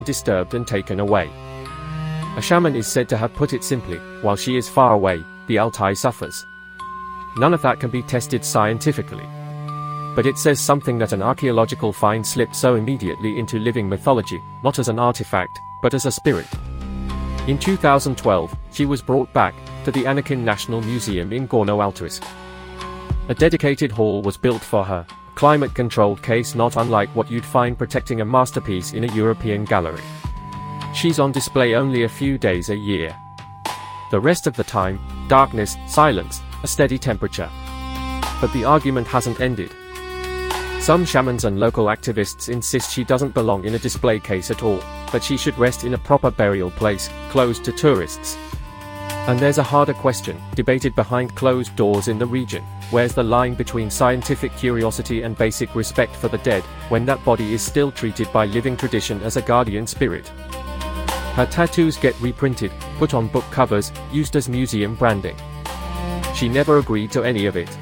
disturbed and taken away. A shaman is said to have put it simply, while she is far away, the Altai suffers. None of that can be tested scientifically. But it says something that an archaeological find slipped so immediately into living mythology, not as an artifact, but as a spirit. In 2012, she was brought back to the Anakin National Museum in Gorno-Altaisk. A dedicated hall was built for her, a climate-controlled case not unlike what you'd find protecting a masterpiece in a European gallery. She's on display only a few days a year. The rest of the time, darkness, silence, a steady temperature. But the argument hasn't ended. Some shamans and local activists insist she doesn't belong in a display case at all, but she should rest in a proper burial place, closed to tourists. And there's a harder question, debated behind closed doors in the region: where's the line between scientific curiosity and basic respect for the dead, when that body is still treated by living tradition as a guardian spirit? Her tattoos get reprinted, put on book covers, used as museum branding. She never agreed to any of it.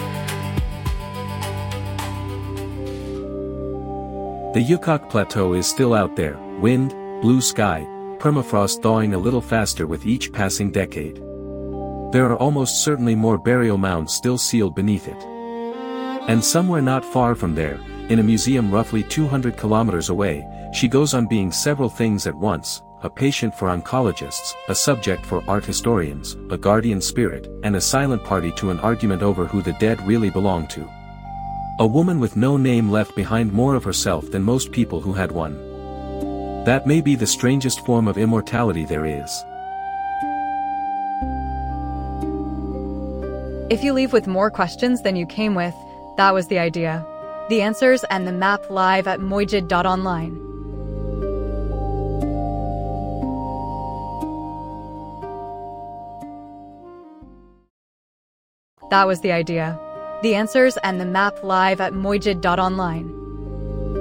The Yukok Plateau is still out there, wind, blue sky, permafrost thawing a little faster with each passing decade. There are almost certainly more burial mounds still sealed beneath it. And somewhere not far from there, in a museum roughly 200 kilometers away, she goes on being several things at once: a patient for oncologists, a subject for art historians, a guardian spirit, and a silent party to an argument over who the dead really belong to. A woman with no name left behind more of herself than most people who had one. That may be the strangest form of immortality there is. If you leave with more questions than you came with, that was the idea. The answers and the map live at moijid.online. That was the idea. The answers and the map live at moijid.online.